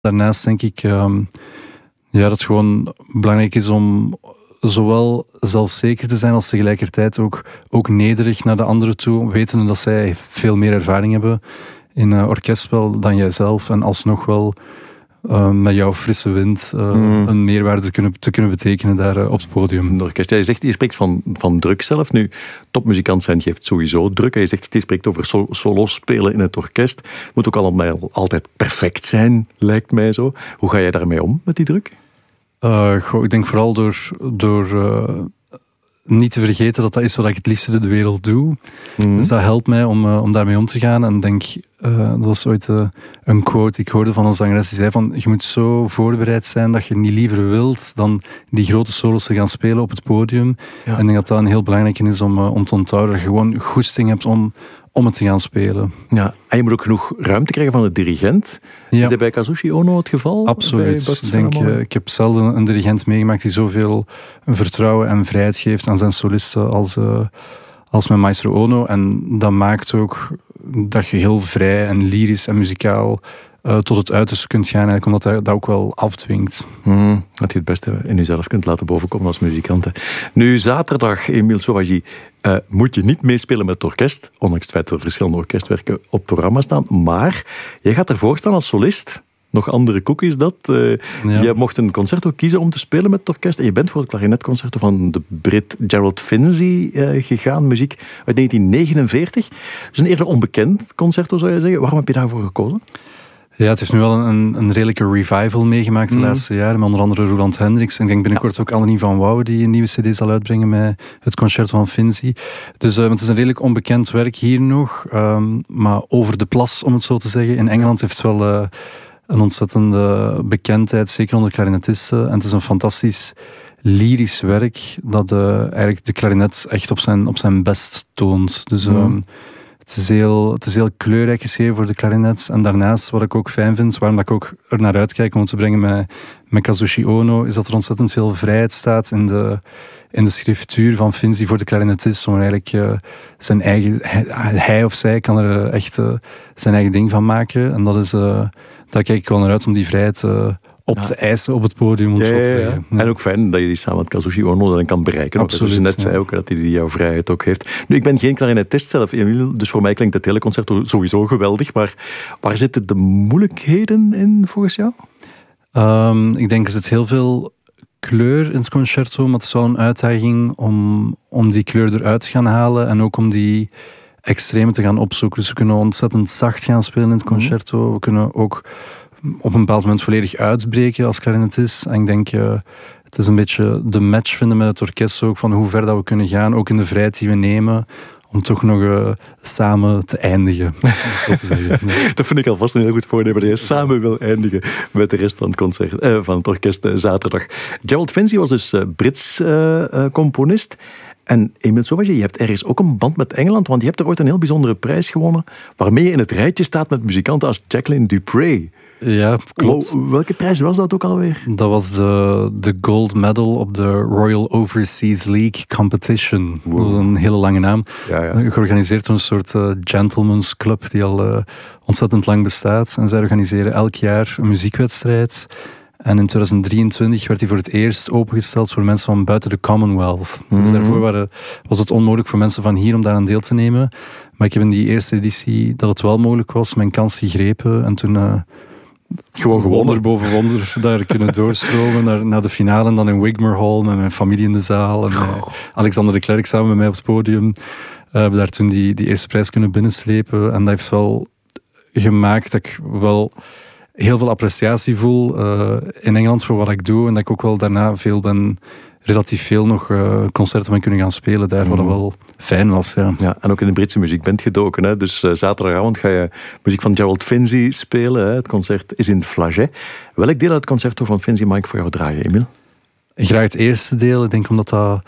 Daarnaast denk ik dat het gewoon belangrijk is om zowel zelfzeker te zijn als tegelijkertijd ook nederig naar de anderen toe, wetende dat zij veel meer ervaring hebben in orkestspel dan jijzelf en alsnog wel met jouw frisse wind een meerwaarde te kunnen betekenen daar op het podium. De orkest, je spreekt van druk zelf. Nu, topmuzikant zijn geeft sowieso druk. Je zegt, je spreekt over solo spelen in het orkest. Moet ook allemaal altijd perfect zijn, lijkt mij zo. Hoe ga jij daarmee om, met die druk? Ik denk vooral door niet te vergeten dat is wat ik het liefste in de wereld doe. Dus dat helpt mij om daarmee om te gaan. En denk, dat was ooit een quote die ik hoorde van een zangeres die zei van, je moet zo voorbereid zijn dat je niet liever wilt dan die grote solos te gaan spelen op het podium. Ja. En ik denk dat dat een heel belangrijk is om te onthouden, dat je gewoon goesting hebt om het te gaan spelen. Ja, en je moet ook genoeg ruimte krijgen van de dirigent. Ja. Is dat bij Kazushi Ono het geval? Absoluut. Ik heb zelden een dirigent meegemaakt die zoveel vertrouwen en vrijheid geeft aan zijn solisten als mijn maestro Ono. En dat maakt ook dat je heel vrij en lyrisch en muzikaal tot het uiterste kunt gaan, eigenlijk, omdat hij dat ook wel afdwingt. Dat je het beste in jezelf kunt laten bovenkomen als muzikant. Hè. Nu, zaterdag, Emile Sauvage, moet je niet meespelen met het orkest, ondanks het feit dat er verschillende orkestwerken op het programma staan, maar jij gaat ervoor staan als solist. Nog andere koek is dat. Je mocht een concerto kiezen om te spelen met het orkest. En je bent voor het klarinetconcerto van de Brit Gerald Finzi gegaan. Muziek uit 1949. Dus een eerder onbekend concerto, zou je zeggen. Waarom heb je daarvoor gekozen? Ja, het heeft nu wel een redelijke revival meegemaakt de laatste jaren. Met onder andere Roland Hendricks. En ik denk binnenkort ook Annelie van Wouwen die een nieuwe cd zal uitbrengen met het concerto van Finzi. Dus het is een redelijk onbekend werk hier nog. Maar over de plas, om het zo te zeggen. In Engeland heeft het wel een ontzettende bekendheid, zeker onder klarinetisten. En het is een fantastisch lyrisch werk dat eigenlijk de klarinet echt op zijn best toont. Dus het is heel kleurrijk geschreven voor de klarinet. En daarnaast, wat ik ook fijn vind, waarom ik ook er naar uitkijk om het te brengen met Kazushi Ono, is dat er ontzettend veel vrijheid staat in de schriftuur van Finzi voor de klarinetist. Om eigenlijk zijn eigen... Hij of zij kan er echt zijn eigen ding van maken. En dat is... daar kijk ik wel naar uit om die vrijheid op te eisen op het podium. Ja. En ook fijn dat je die samen met Kazushi Ono dan kan bereiken. Absoluut. Zoals je net zei ook, dat hij jouw vrijheid ook heeft. Nu, ik ben geen klarinetist zelf, Emile, dus voor mij klinkt het hele concerto sowieso geweldig. Maar waar zitten de moeilijkheden in, volgens jou? Ik denk er zit heel veel kleur in het concerto, maar het is wel een uitdaging om die kleur eruit te gaan halen en ook om die extreme te gaan opzoeken. Dus we kunnen ontzettend zacht gaan spelen in het concerto. We kunnen ook op een bepaald moment volledig uitbreken als klarinetist. En ik denk, het is een beetje de match vinden met het orkest ook, van hoe ver dat we kunnen gaan, ook in de vrijheid die we nemen, om toch nog samen te eindigen. Zo te zeggen. Nee. Dat vind ik alvast een heel goed voornemen, dat je samen wil eindigen met de rest van het concert, van het orkest zaterdag. Gerald Finzi was dus Brits componist. En Emile Sauvage, je hebt ergens ook een band met Engeland, want je hebt er ooit een heel bijzondere prijs gewonnen, waarmee je in het rijtje staat met muzikanten als Jacqueline du Pré. Ja, klopt. Welke prijs was dat ook alweer? Dat was de gold medal op de Royal Overseas League Competition. Wow. Dat was een hele lange naam. Ja. Georganiseerd door een soort gentleman's club die al ontzettend lang bestaat. En zij organiseren elk jaar een muziekwedstrijd. En in 2023 werd die voor het eerst opengesteld voor mensen van buiten de Commonwealth. Dus daarvoor was het onmogelijk voor mensen van hier om daar aan deel te nemen. Maar ik heb in die eerste editie, dat het wel mogelijk was, mijn kans gegrepen. En toen gewoon wonder boven wonder daar kunnen doorstromen naar de finale. En dan in Wigmore Hall met mijn familie in de zaal. En Alexander de Klerk samen met mij op het podium. Hebben daar toen die eerste prijs kunnen binnenslepen. En dat heeft wel gemaakt dat ik wel heel veel appreciatie voel in Engeland voor wat ik doe. En dat ik ook wel daarna relatief veel nog concerten ben kunnen gaan spelen daar, wat wel fijn was. Ja, en ook in de Britse muziek bent gedoken. Hè? Dus zaterdagavond ga je muziek van Gerald Finzi spelen. Hè? Het concert is in Flagey. Welk deel uit het concerto van Finzi mag ik voor jou draaien, Emile? Graag het eerste deel. Ik denk omdat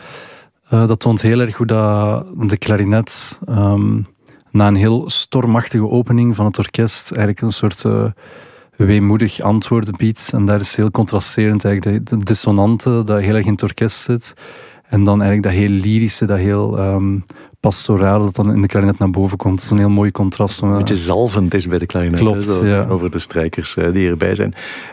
dat toont heel erg hoe dat de klarinet na een heel stormachtige opening van het orkest eigenlijk een soort weemoedig antwoorden biedt. En daar is heel contrasterend eigenlijk de dissonante dat heel erg in het orkest zit. En dan eigenlijk dat heel lyrische, dat heel pastorale dat dan in de klarinet naar boven komt. Dat is een heel mooi contrast. Een beetje zalvend is bij de klarinet. Klopt, over de strijkers die erbij zijn.